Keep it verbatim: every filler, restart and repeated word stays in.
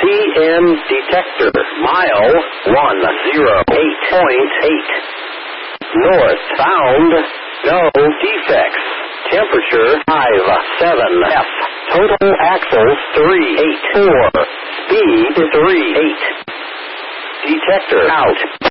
P M detector. Mile one zero eight point eight. North bound. No defects. Temperature five seven F. Total axles three eight four. Speed three eight. Detector out.